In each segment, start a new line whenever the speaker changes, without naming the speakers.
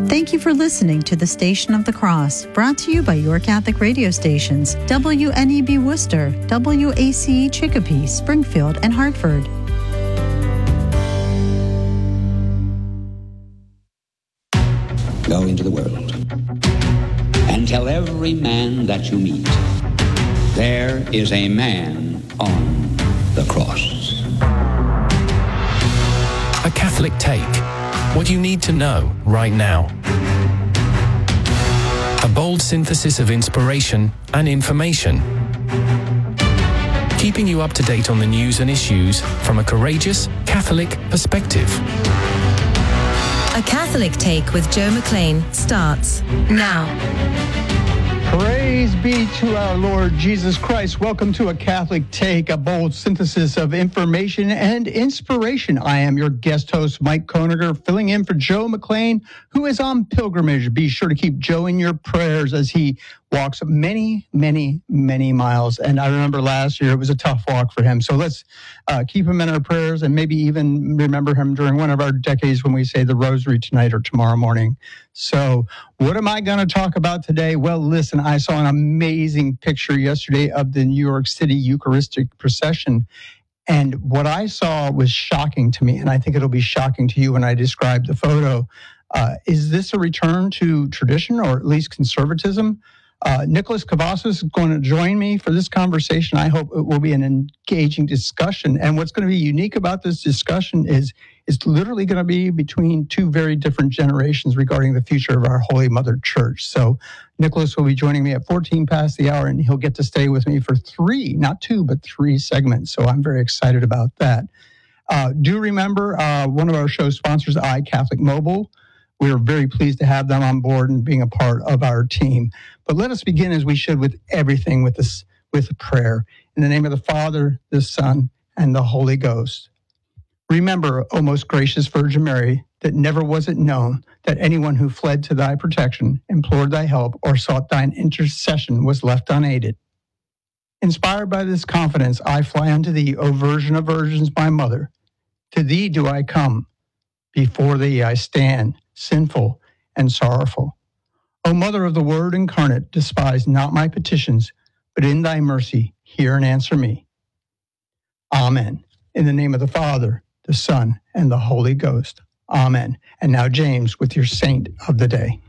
Thank you for listening to the Station of the Cross, brought to you by your Catholic radio stations, WNEB Worcester, WACE Chicopee, Springfield, and Hartford.
Go into the world and tell every man that you meet, there is a man on the cross.
A Catholic Take. What you need to know right now. A bold synthesis of inspiration and information. Keeping you up to date on the news and issues from a courageous Catholic perspective.
A Catholic Take with Joe McLean starts now.
Praise be to our Lord Jesus Christ. Welcome to A Catholic Take, a bold synthesis of information and inspiration. I am your guest host, Mike Koeniger, filling in for Joe McLean, who is on pilgrimage. Be sure to keep Joe in your prayers as he walks many, many, many miles. And I remember last year it was a tough walk for him. So let's keep him in our prayers and maybe even remember him during one of our decades when we say the rosary tonight or tomorrow morning. So what am I going to talk about today? Well, listen, I saw an amazing picture yesterday of the New York City Eucharistic procession. And what I saw was shocking to me, and I think it'll be shocking to you when I describe the photo. Is this a return to tradition or at least conservatism? Nicholas Cavazos is going to join me for this conversation. I hope it will be an engaging discussion. And what's going to be unique about this discussion is it's literally going to be between two very different generations regarding the future of our Holy Mother Church. So Nicholas will be joining me at 14 past the hour, and he'll get to stay with me for three, not two, but three segments. So I'm very excited about that. Do remember one of our show sponsors, iCatholic Mobile. We are very pleased to have them on board and being a part of our team. But let us begin as we should with everything with a prayer. In the name of the Father, the Son, and the Holy Ghost. Remember, O most gracious Virgin Mary, that never was it known that anyone who fled to thy protection, implored thy help, or sought thine intercession was left unaided. Inspired by this confidence, I fly unto thee, O Virgin of Virgins, my mother. To thee do I come. Before thee I stand, sinful and sorrowful. O Mother of the Word incarnate, despise not my petitions, but in thy mercy hear and answer me. Amen. In the name of the Father, the Son, and the Holy Ghost. Amen. And now James with your saint of the day.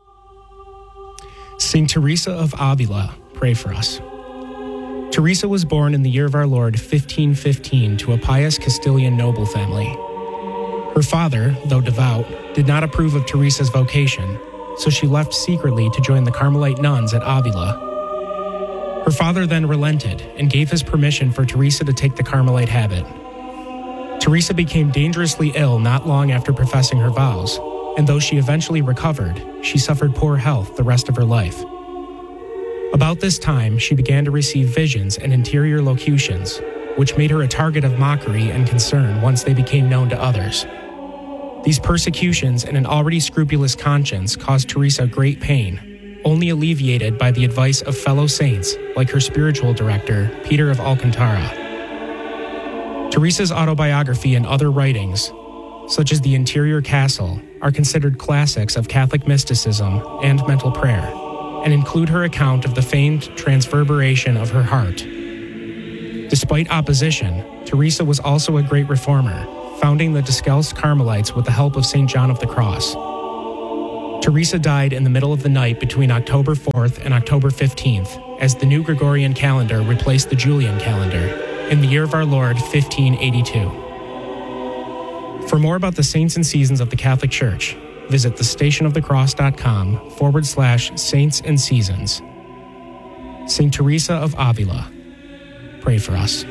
Saint Teresa of Avila, pray for us. Teresa was born in the year of our Lord 1515 to a pious Castilian noble family. Her father, though devout, did not approve of Teresa's vocation, so she left secretly to join the Carmelite nuns at Avila. Her father then relented and gave his permission for Teresa to take the Carmelite habit. Teresa became dangerously ill not long after professing her vows, and though she eventually recovered, she suffered poor health the rest of her life. About this time, she began to receive visions and interior locutions, which made her a target of mockery and concern once they became known to others. These persecutions and an already scrupulous conscience caused Teresa great pain, only alleviated by the advice of fellow saints like her spiritual director, Peter of Alcantara. Teresa's autobiography and other writings, such as The Interior Castle, are considered classics of Catholic mysticism and mental prayer, and include her account of the famed transverberation of her heart. Despite opposition, Teresa was also a great reformer, founding the Descalced Carmelites with the help of St. John of the Cross. Teresa died in the middle of the night between October 4th and October 15th, as the new Gregorian calendar replaced the Julian calendar, in the year of our Lord 1582. For more about the saints and seasons of the Catholic Church, visit thestationofthecross.com/saints and seasons. Saint Teresa of Avila, pray for us.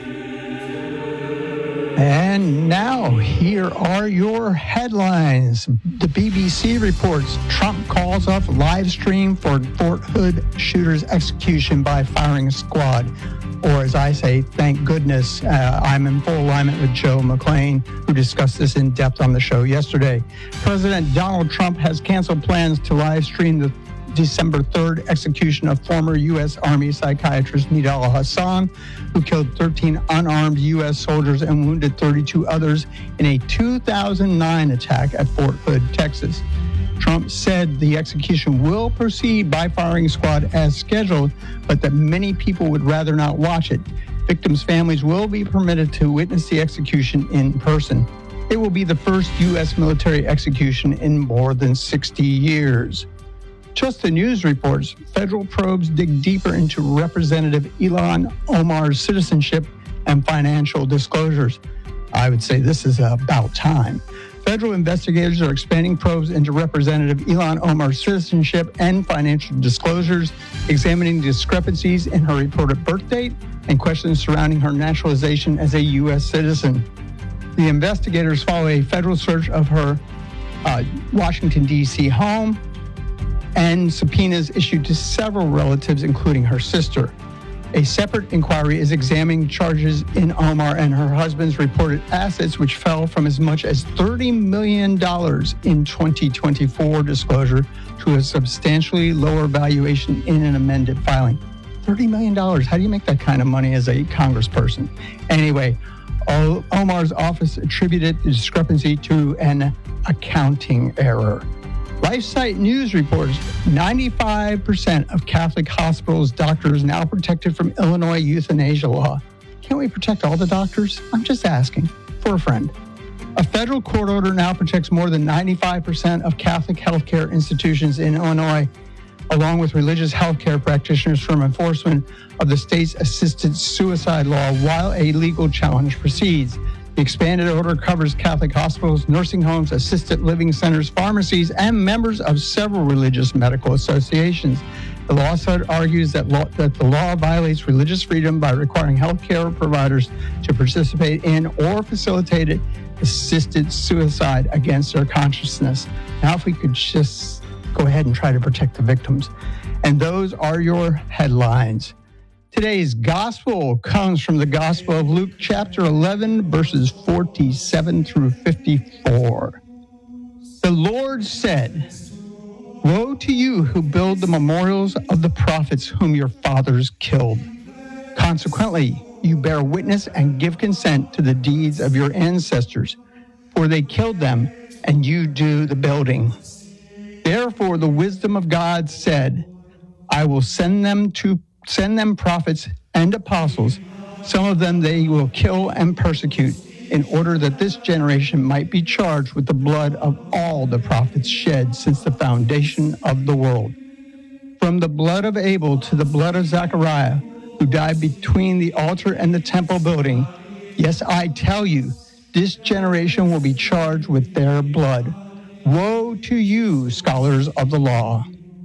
And now, here are your headlines. The BBC reports Trump calls off live stream for Fort Hood shooter's execution by firing squad. Or as I say, thank goodness, I'm in full alignment with Joe McLean, who discussed this in depth on the show yesterday. President Donald Trump has canceled plans to live stream the December 3rd execution of former U.S. Army psychiatrist Nidal Hasan, who killed 13 unarmed U.S. soldiers and wounded 32 others in a 2009 attack at Fort Hood, Texas. Trump said the execution will proceed by firing squad as scheduled, but that many people would rather not watch it. Victims' families will be permitted to witness the execution in person. It will be the first U.S. military execution in more than 60 years. Just the News reports, federal probes dig deeper into Representative Ilhan Omar's citizenship and financial disclosures. I would say this is about time. Federal investigators are expanding probes into Representative Ilhan Omar's citizenship and financial disclosures, examining discrepancies in her reported birth date and questions surrounding her naturalization as a U.S. citizen. The investigators follow a federal search of her Washington, D.C. home and subpoenas issued to several relatives, including her sister. A separate inquiry is examining charges in Omar and her husband's reported assets, which fell from as much as $30 million in 2024 disclosure to a substantially lower valuation in an amended filing. $30 million. How do you make that kind of money as a congressperson? Anyway, Omar's office attributed the discrepancy to an accounting error. LifeSite News reports 95% of Catholic hospitals' doctors now protected from Illinois euthanasia law. Can't we protect all the doctors? I'm just asking for a friend. A federal court order now protects more than 95% of Catholic healthcare institutions in Illinois, along with religious healthcare practitioners, from enforcement of the state's assisted suicide law while a legal challenge proceeds. The expanded order covers Catholic hospitals, nursing homes, assisted living centers, pharmacies, and members of several religious medical associations. The lawsuit argues that the law violates religious freedom by requiring healthcare providers to participate in or facilitate assisted suicide against their consciousness. Now, if we could just go ahead and try to protect the victims. And those are your headlines. Today's gospel comes from the Gospel of Luke, chapter 11, verses 47 through 54. The Lord said, "Woe to you who build the memorials of the prophets whom your fathers killed. Consequently, you bear witness and give consent to the deeds of your ancestors, for they killed them, and you do the building. Therefore, the wisdom of God said, I will send them prophets and apostles. Some of them they will kill and persecute, in order that this generation might be charged with the blood of all the prophets shed since the foundation of the world. From the blood of Abel to the blood of Zechariah, who died between the altar and the temple building. Yes, I tell you, this generation will be charged with their blood. Woe to you, scholars of the law!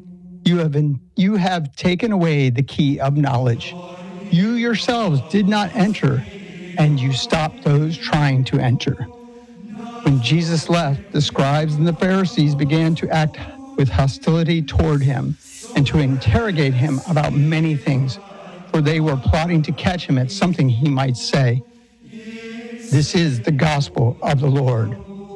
You have taken away the key of knowledge. You yourselves did not enter, and you stopped those trying to enter." When Jesus left, the scribes and the Pharisees began to act with hostility toward him and to interrogate him about many things, for they were plotting to catch him at something he might say. This is the gospel of the Lord.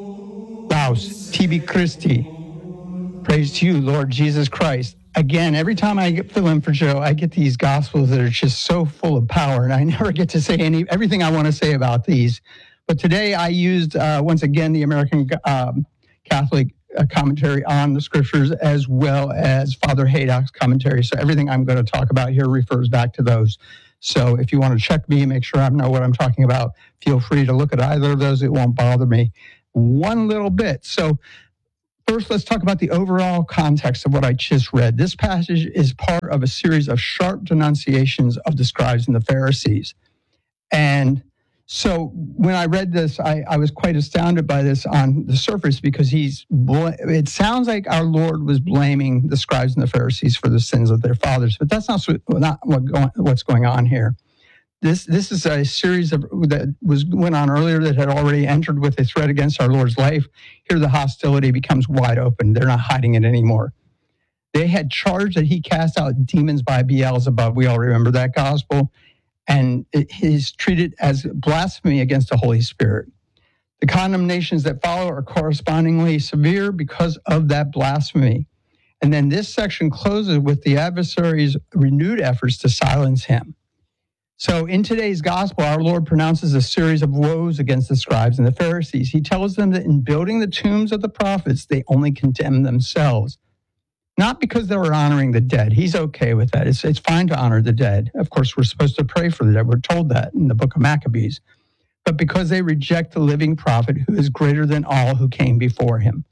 Laus tibi Christi. Praise to you, Lord Jesus Christ. Again, every time I fill in for Joe, I get these gospels that are just so full of power, and I never get to say everything I want to say about these. But today I used, once again, the American Catholic commentary on the scriptures, as well as Father Haydock's commentary. So everything I'm going to talk about here refers back to those. So if you want to check me and make sure I know what I'm talking about, feel free to look at either of those. It won't bother me one little bit. So first, let's talk about the overall context of what I just read. This passage is part of a series of sharp denunciations of the scribes and the Pharisees. And so when I read this, I was quite astounded by this on the surface, because it sounds like our Lord was blaming the scribes and the Pharisees for the sins of their fathers, but that's not what's going on here. This is a series that went on earlier that had already entered with a threat against our Lord's life. Here the hostility becomes wide open. They're not hiding it anymore. They had charged that he cast out demons by Beelzebub. We all remember that gospel. And it is treated as blasphemy against the Holy Spirit. The condemnations that follow are correspondingly severe because of that blasphemy. And then this section closes with the adversary's renewed efforts to silence him. So in today's gospel, our Lord pronounces a series of woes against the scribes and the Pharisees. He tells them that in building the tombs of the prophets, they only condemn themselves. Not because they were honoring the dead. He's okay with that. It's fine to honor the dead. Of course, we're supposed to pray for the dead. We're told that in the book of Maccabees. But because they reject the living prophet who is greater than all who came before him.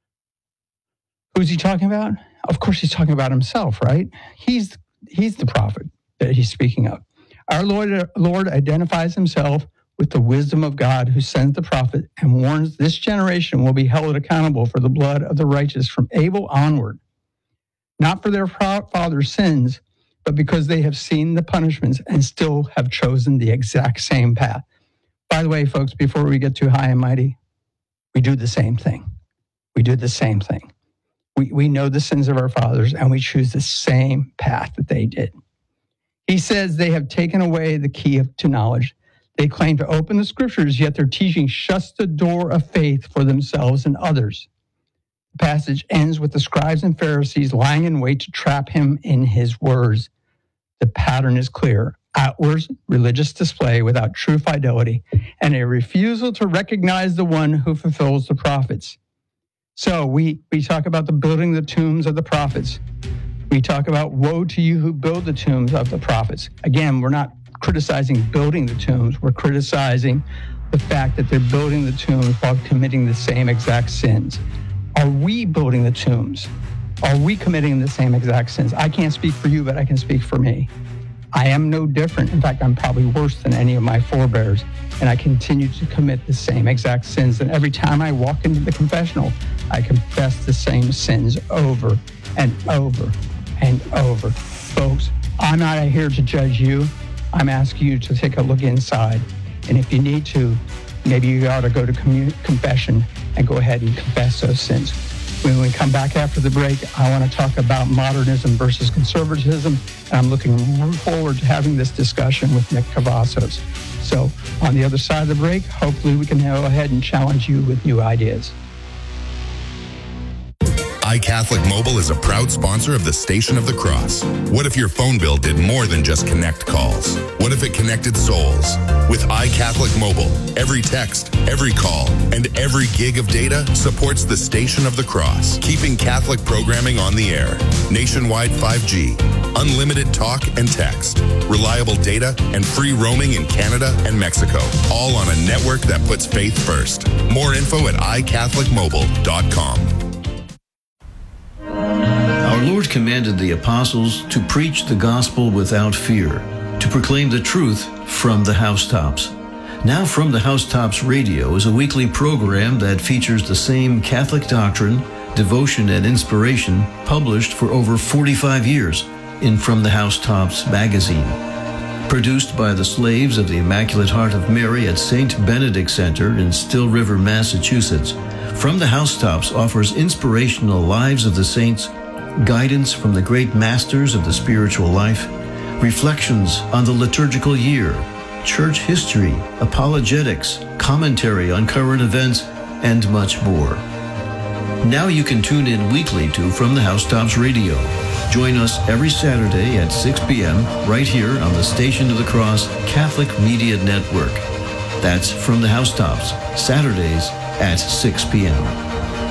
Who's he talking about? Of course, he's talking about himself, right? He's the prophet that he's speaking of. Our Lord identifies himself with the wisdom of God who sends the prophet and warns this generation will be held accountable for the blood of the righteous from Abel onward. Not for their father's sins, but because they have seen the punishments and still have chosen the exact same path. By the way, folks, before we get too high and mighty, we do the same thing. We do the same thing. We know the sins of our fathers, and we choose the same path that they did. He says they have taken away the key to knowledge. They claim to open the scriptures, yet their teaching shuts the door of faith for themselves and others. The passage ends with the scribes and Pharisees lying in wait to trap him in his words. The pattern is clear. Outward religious display without true fidelity and a refusal to recognize the one who fulfills the prophets. So we talk about the building the tombs of the prophets. We talk about woe to you who build the tombs of the prophets. Again, we're not criticizing building the tombs. We're criticizing the fact that they're building the tombs while committing the same exact sins. Are we building the tombs? Are we committing the same exact sins? I can't speak for you, but I can speak for me. I am no different. In fact, I'm probably worse than any of my forebears, and I continue to commit the same exact sins. And every time I walk into the confessional, I confess the same sins over and over and over. Folks, I'm not here to judge you. I'm asking you to take a look inside. And if you need to, maybe you ought to go to confession and go ahead and confess those sins. When we come back after the break, I want to talk about modernism versus conservatism. And I'm looking forward to having this discussion with Nick Cavazos. So on the other side of the break, hopefully we can go ahead and challenge you with new ideas.
iCatholic Mobile is a proud sponsor of the Station of the Cross. What if your phone bill did more than just connect calls? What if it connected souls? With iCatholic Mobile, every text, every call, and every gig of data supports the Station of the Cross, keeping Catholic programming on the air. Nationwide 5G, unlimited talk and text, reliable data, and free roaming in Canada and Mexico, all on a network that puts faith first. More info at iCatholicMobile.com.
Our Lord commanded the apostles to preach the gospel without fear, to proclaim the truth from the housetops. Now From the Housetops Radio is a weekly program that features the same Catholic doctrine, devotion, and inspiration published for over 45 years in From the Housetops magazine. Produced by the slaves of the Immaculate Heart of Mary at St. Benedict Center in Still River, Massachusetts, From the Housetops offers inspirational lives of the saints, guidance from the great masters of the spiritual life, reflections on the liturgical year, church history, apologetics, commentary on current events, and much more. Now you can tune in weekly to From the Housetops Radio. Join us every Saturday at 6 p.m. right here on the Station of the Cross Catholic Media Network. That's From the Housetops, Saturdays at 6 p.m.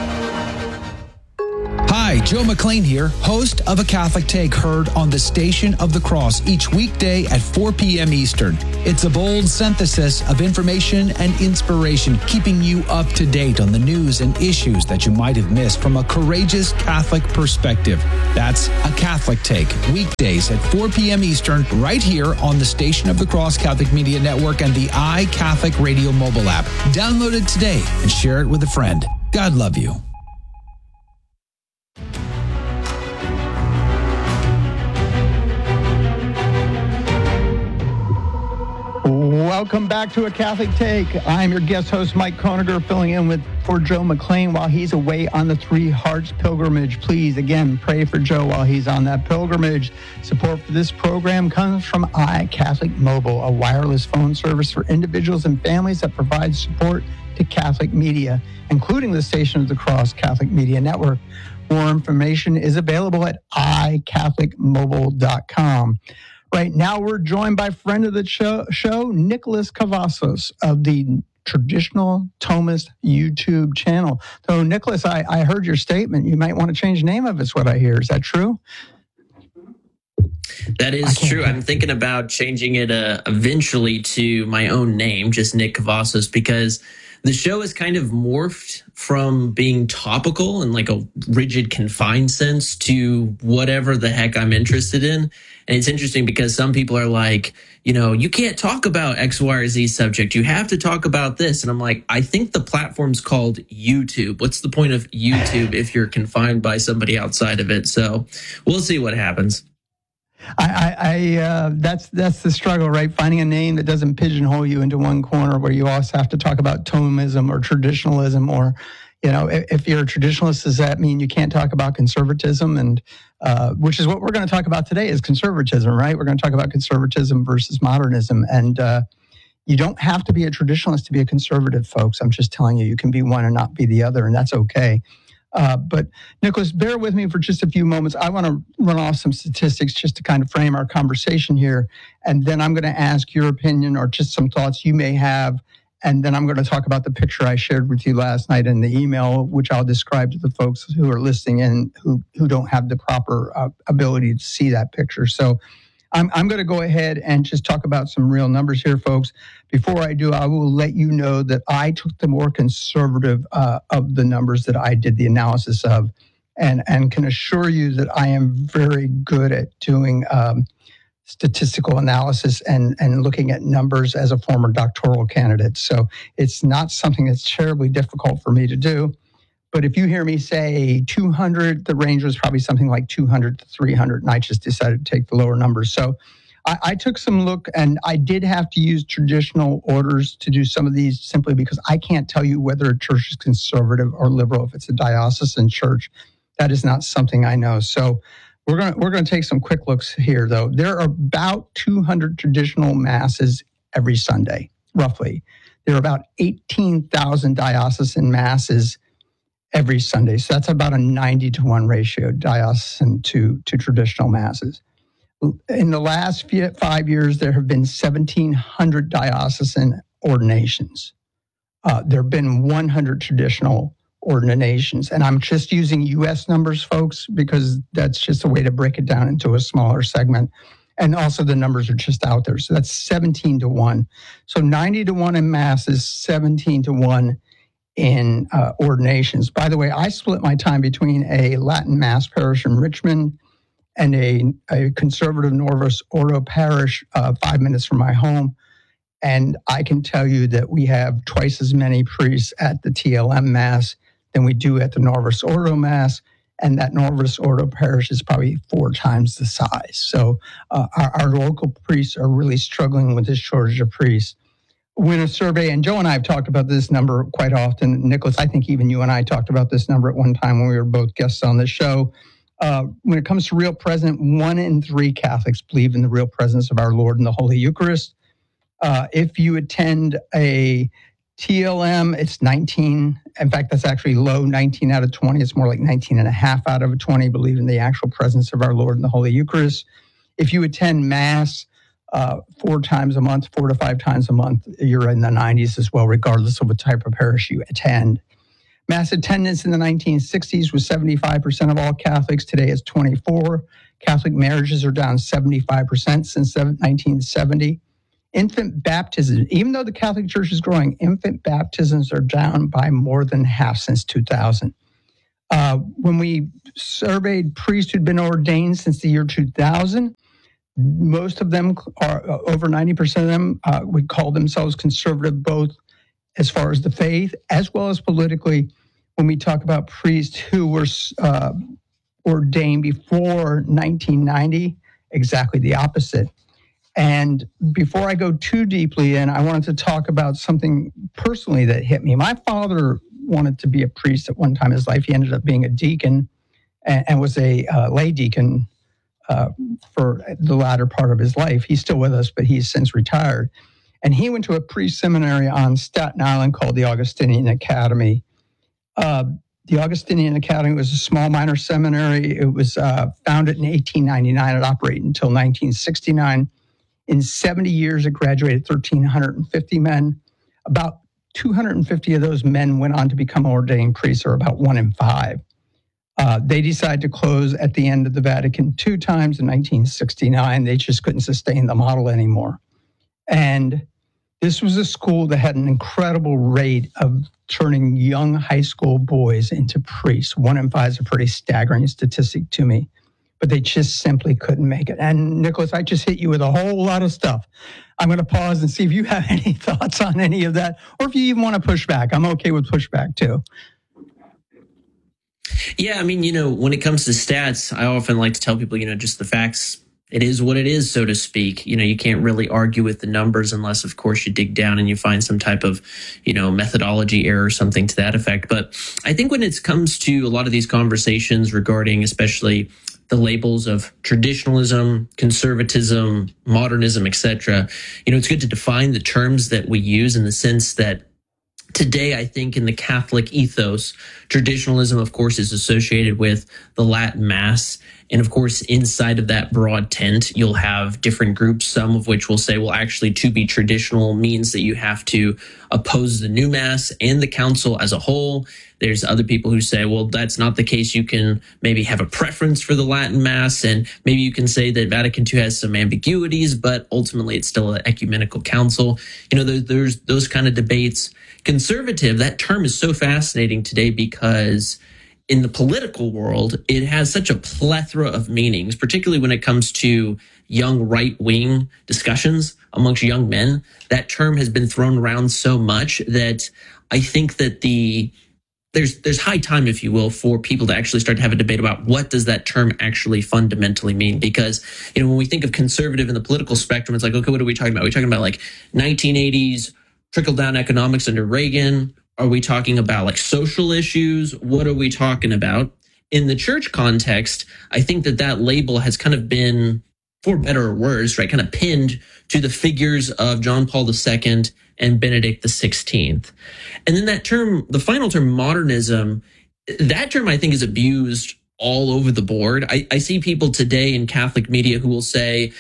Hi, Joe McLean here, host of A Catholic Take, heard on the Station of the Cross each weekday at 4 p.m. Eastern. It's a bold synthesis of information and inspiration, keeping you up to date on the news and issues that you might have missed from a courageous Catholic perspective. That's A Catholic Take, weekdays at 4 p.m. Eastern, right here on the Station of the Cross Catholic Media Network and the iCatholic Radio mobile app. Download it today and share it with a friend. God love you.
Welcome back to A Catholic Take. I'm your guest host, Mike Koniger, filling in for Joe McLean while he's away on the Three Hearts pilgrimage. Please, again, pray for Joe while he's on that pilgrimage. Support for this program comes from iCatholic Mobile, a wireless phone service for individuals and families that provides support to Catholic media, including the Station of the Cross Catholic Media Network. More information is available at iCatholicMobile.com. Right now, we're joined by friend of the show, Nicholas Cavazos of the Traditional Thomist YouTube channel. So, Nicholas, I heard your statement. You might want to change the name of it's what I hear. Is that true?
That is true. I'm thinking about changing it eventually to my own name, just Nick Cavazos, because the show has kind of morphed from being topical in like a rigid, confined sense to whatever the heck I'm interested in. And it's interesting because some people are like, you know, you can't talk about X, Y, or Z subject. You have to talk about this. And I'm like, I think the platform's called YouTube. What's the point of YouTube if you're confined by somebody outside of it? So we'll see what happens.
That's the struggle, right? Finding a name that doesn't pigeonhole you into one corner where you also have to talk about Thomism or traditionalism, or, you know, if you're a traditionalist, does that mean you can't talk about conservatism? And which is what we're going to talk about today is conservatism, right? We're going to talk about conservatism versus modernism. And you don't have to be a traditionalist to be a conservative, folks. I'm just telling you, you can be one and not be the other, and that's okay. But Nicholas, bear with me for just a few moments. I want to run off some statistics just to kind of frame our conversation here. And then I'm going to ask your opinion or just some thoughts you may have. And then I'm going to talk about the picture I shared with you last night in the email, which I'll describe to the folks who are listening in who don't have the proper ability to see that picture. So I'm going to go ahead and just talk about some real numbers here, folks. Before I do, I will let you know that I took the more conservative of the numbers that I did the analysis of, and can assure you that I am very good at doing statistical analysis and looking at numbers as a former doctoral candidate. So it's not something that's terribly difficult for me to do. But if you hear me say 200, the range was probably something like 200 to 300, and I just decided to take the lower numbers. So I took some look, and I did have to use traditional orders to do some of these simply because I can't tell you whether a church is conservative or liberal if it's a diocesan church. That is not something I know. So we're going to take some quick looks here, though. There are about 200 traditional masses every Sunday, roughly. There are about 18,000 diocesan masses every Sunday. So that's about a 90-to-1 ratio, diocesan to traditional masses. In the last 5 years, there have been 1,700 diocesan ordinations. There have been 100 traditional ordinations. And I'm just using U.S. numbers, folks, because that's just a way to break it down into a smaller segment. And also the numbers are just out there. So that's 17-to-1. So 90-to-1 in masses, 17-to-1 in ordinations. By the way, I split my time between a Latin Mass parish in Richmond and a conservative Norvis Ordo parish 5 minutes from my home. And I can tell you that we have twice as many priests at the TLM Mass than we do at the Norvis Ordo Mass. And that Norvis Ordo parish is probably 4 times the size. So our local priests are really struggling with this shortage of priests. When a survey, and Joe and I have talked about this number quite often. Nicholas, I think even you and I talked about this number at one time when we were both guests on the show. When it comes to real present, 1 in 3 Catholics believe in the real presence of our Lord in the Holy Eucharist. If you attend a TLM, it's 19. In fact, that's actually low, 19 out of 20. It's more like 19.5 out of 20 believe in the actual presence of our Lord in the Holy Eucharist. If you attend Mass 4 times a month, 4 to 5 times a month, you're in the 90s as well, regardless of what type of parish you attend. Mass attendance in the 1960s was 75% of all Catholics. Today it's 24%. Catholic marriages are down 75% since 1970. Infant baptism, even though the Catholic Church is growing, infant baptisms are down by more than half since 2000. When we surveyed priests who'd been ordained since the year 2000, most of them, are over 90% of them, would call themselves conservative, both as far as the faith as well as politically. When we talk about priests who were ordained before 1990, exactly the opposite. And before I go too deeply in, I wanted to talk about something personally that hit me. My father wanted to be a priest at one time in his life. He ended up being a deacon and was a lay deacon for the latter part of his life. He's still with us, but he's since retired. And he went to a priest seminary on Staten Island called the Augustinian Academy. The Augustinian Academy was a small minor seminary. It was founded in 1899. It operated until 1969. In 70 years, it graduated 1,350 men. About 250 of those men went on to become ordained priests, or about 1 in 5. They decided to close at the end of the Vatican II times in 1969. They just couldn't sustain the model anymore. And this was a school that had an incredible rate of turning young high school boys into priests. 1 in 5 is a pretty staggering statistic to me, but they just simply couldn't make it. And Nicholas, I just hit you with a whole lot of stuff. I'm going to pause and see if you have any thoughts on any of that, or if you even want to push back. I'm okay with pushback too.
Yeah, I mean, when it comes to stats, I often like to tell people, just the facts. It is what it is, so to speak. You can't really argue with the numbers unless, of course, you dig down and you find some type of, methodology error or something to that effect. But I think when it comes to a lot of these conversations regarding especially the labels of traditionalism, conservatism, modernism, etc., it's good to define the terms that we use, in the sense that today, I think in the Catholic ethos, traditionalism, of course, is associated with the Latin Mass. And of course, inside of that broad tent, you'll have different groups, some of which will say, well, actually, to be traditional means that you have to oppose the new Mass and the Council as a whole. There's other people who say, well, that's not the case. You can maybe have a preference for the Latin Mass, and maybe you can say that Vatican II has some ambiguities, but ultimately it's still an ecumenical council. There's those kind of debates. Conservative, that term is so fascinating today because in the political world, it has such a plethora of meanings, particularly when it comes to young right-wing discussions amongst young men. That term has been thrown around so much that I think that there's high time, if you will, for people to actually start to have a debate about what does that term actually fundamentally mean. Because, when we think of conservative in the political spectrum, it's like, okay, what are we talking about? Are we talking about like 1980s trickle-down economics under Reagan? Are we talking about like social issues? What are we talking about? In the church context, I think that label has kind of been, for better or worse, right, kind of pinned to the figures of John Paul II and Benedict XVI. And then that term, the final term, modernism, that term I think is abused all over the board. I see people today in Catholic media who will say,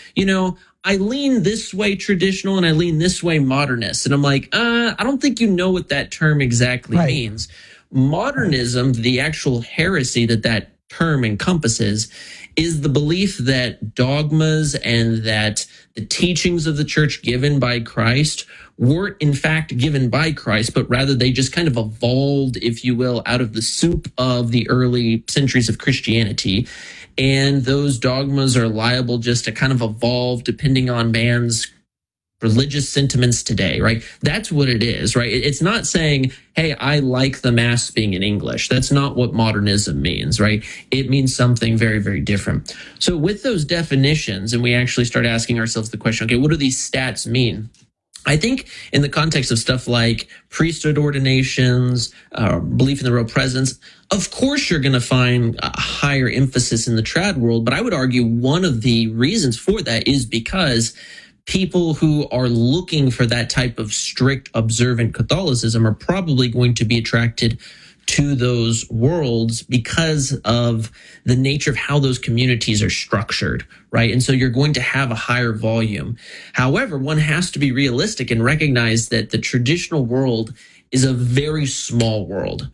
I lean this way traditional and I lean this way modernist. And I'm like, I don't think you know what that term exactly means. Modernism, the actual heresy that term encompasses, is the belief that dogmas and that the teachings of the church given by Christ weren't in fact given by Christ, but rather they just kind of evolved, if you will, out of the soup of the early centuries of Christianity. And those dogmas are liable just to kind of evolve depending on man's religious sentiments today, right? That's what it is, right? It's not saying, hey, I like the Mass being in English. That's not what modernism means, right? It means something very, very different. So with those definitions, and we actually start asking ourselves the question, okay, what do these stats mean? I think in the context of stuff like priesthood ordinations, belief in the real presence, of course you're going to find a higher emphasis in the trad world, but I would argue one of the reasons for that is because people who are looking for that type of strict observant Catholicism are probably going to be attracted to those worlds because of the nature of how those communities are structured, right? And so you're going to have a higher volume. However, one has to be realistic and recognize that the traditional world is a very small world.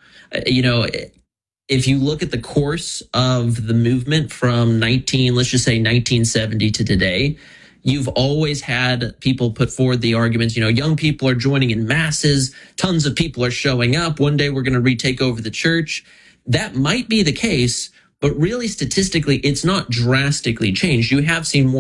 If you look at the course of the movement from let's just say 1970 to today, you've always had people put forward the arguments, young people are joining in masses, tons of people are showing up, one day we're going to retake over the church. That might be the case, but really statistically, it's not drastically changed. You have seen more